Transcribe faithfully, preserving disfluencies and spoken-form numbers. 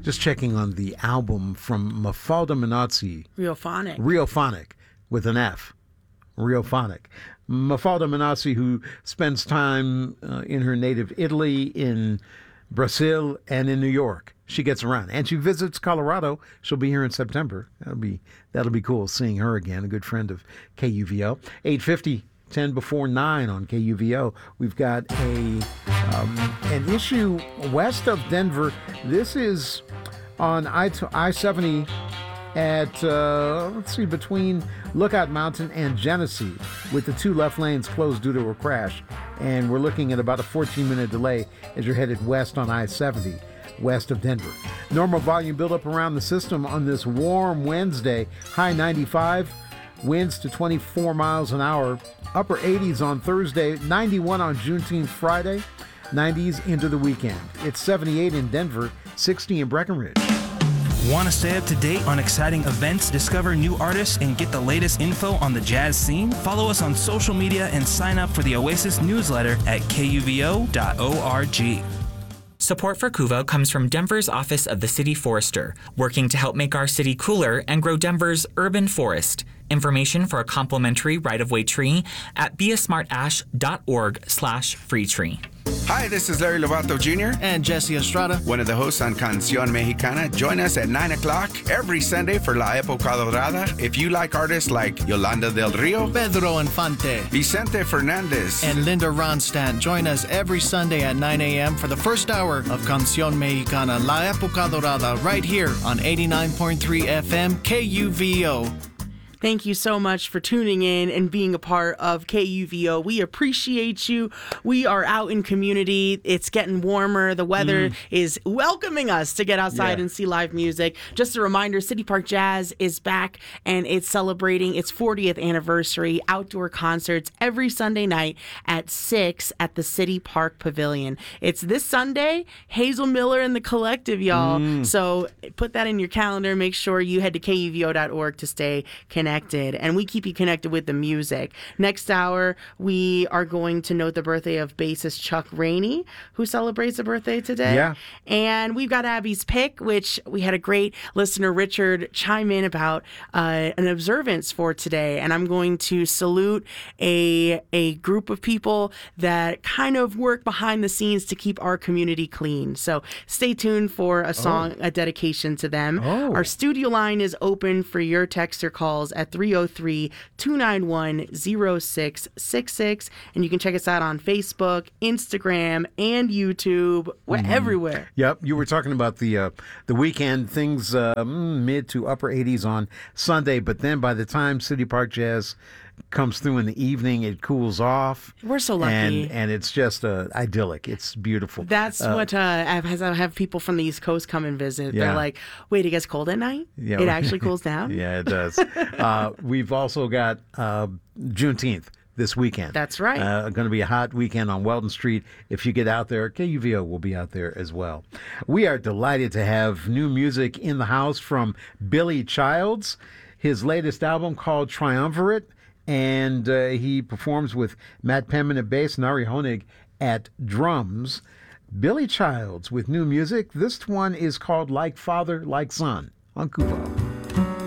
just checking on the album from Mafalda Manazzi. Riophonic. Riophonic, with an F. Riophonic. Mafalda Manazzi, who spends time uh, in her native Italy, in Brazil, and in New York. She gets around, and she visits Colorado. She'll be here in September. That'll be that'll be cool, seeing her again. A good friend of K U V O. eight fifty, ten before nine on K U V O. We've got a um, an issue west of Denver. This is on I seventy at, uh, let's see, between Lookout Mountain and Genesee, with the two left lanes closed due to a crash. And we're looking at about a fourteen-minute delay as you're headed west on I seventy, west of Denver. Normal volume buildup around the system on this warm Wednesday. High ninety-five, winds to twenty-four miles an hour. Upper eighties on Thursday, ninety-one on Juneteenth Friday, nineties into the weekend. It's seventy-eight in Denver, sixty in Breckenridge. Want to stay up to date on exciting events, discover new artists, and get the latest info on the jazz scene? Follow us on social media and sign up for the Oasis newsletter at K U V O dot org. Support for Kuvo comes from Denver's Office of the City Forester, working to help make our city cooler and grow Denver's urban forest. Information for a complimentary right-of-way tree at beasmartash.org slash free tree. Hi, this is Larry Lovato Junior And Jesse Estrada, one of the hosts on Canción Mexicana. Join us at nine o'clock every Sunday for La Época Dorada. If you like artists like Yolanda del Rio, Pedro Infante, Vicente Fernandez, and Linda Ronstadt, join us every Sunday at nine a.m. for the first hour of Canción Mexicana, La Época Dorada, right here on eighty-nine point three F M K U V O. Thank you so much for tuning in and being a part of K U V O. We appreciate you. We are out in community. It's getting warmer. The weather mm. is welcoming us to get outside yeah. and see live music. Just a reminder, City Park Jazz is back, and it's celebrating its fortieth anniversary. Outdoor concerts every Sunday night at six at the City Park Pavilion. It's this Sunday, Hazel Miller and the Collective, y'all. Mm. So put that in your calendar. Make sure you head to K U V O dot org to stay connected. Connected, and we keep you connected with the music. Next hour, we are going to note the birthday of bassist Chuck Rainey, who celebrates a birthday today. Yeah. And we've got Abby's Pick, which we had a great listener, Richard, chime in about uh, an observance for today. And I'm going to salute a, a group of people that kind of work behind the scenes to keep our community clean. So stay tuned for a song, oh. a dedication to them. Oh. Our studio line is open for your text or calls at three oh three, two nine one, oh six six six. And you can check us out on Facebook, Instagram, and YouTube. We're mm. everywhere. Yep. You were talking about the uh, the weekend, things uh, mid to upper eighties on Sunday, but then by the time City Park Jazz comes through in the evening, it cools off. We're so lucky. And, and it's just uh, idyllic. It's beautiful. That's uh, what uh, as I have people from the East Coast come and visit. Yeah. They're like, wait, it gets cold at night? Yeah, it actually cools down? Yeah, it does. uh, we've also got uh, Juneteenth this weekend. That's right. Uh, going to be a hot weekend on Weldon Street. If you get out there, K U V O will be out there as well. We are delighted to have new music in the house from Billy Childs. His latest album called Triumvirate. And uh, he performs with Matt Penman at bass and Ari Honig at drums. Billy Childs with new music. This one is called Like Father, Like Son on Kuvo.